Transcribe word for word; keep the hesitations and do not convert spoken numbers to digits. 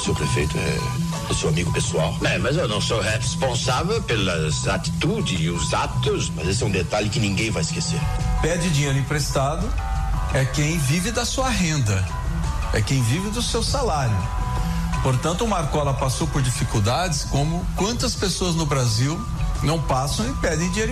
senhor prefeito é o seu amigo pessoal. É, mas eu não sou responsável pelas atitudes e os atos. Mas esse é um detalhe que ninguém vai esquecer. Pede dinheiro emprestado é quem vive da sua renda, é quem vive do seu salário. Portanto, o Marcola passou por dificuldades como quantas pessoas no Brasil não passam e pedem dinheiro